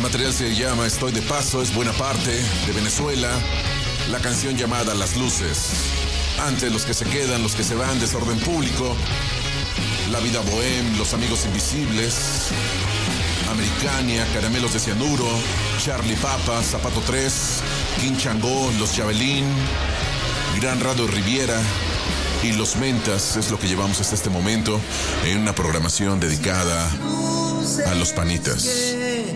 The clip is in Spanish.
material se llama Estoy de Paso, es buena parte, de Venezuela. La canción llamada Las Luces. Antes, Los que se quedan, los que se van, Desorden Público, La Vida Bohem, Los Amigos Invisibles, Americania, Caramelos de Cianuro, Charlie Papa, Zapato 3, King Changó, Los Chabelín, Gran Radio Riviera y Los Mentas. Es lo que llevamos hasta este momento en una programación dedicada a los panitas.